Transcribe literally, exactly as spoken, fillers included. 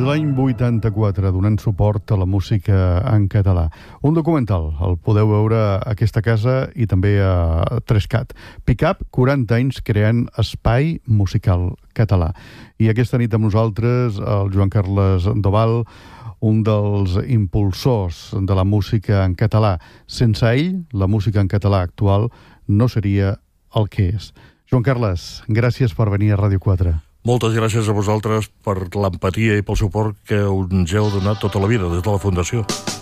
l'any vuitanta-quatre, donant suport a la música en català. Un documental, el podeu veure a aquesta casa i també a Trescat. Pick-up, quaranta anys creant espai musical català. I aquesta nit amb nosaltres el Joan Carles Doval, un dels impulsors de la música en català. Sense ell, la música en català actual no seria el que és. Joan Carles, gràcies per venir a Ràdio quatre. Moltes gràcies a vosaltres per l'empatia i pel suport que ens heu donat tota la vida des de la Fundació.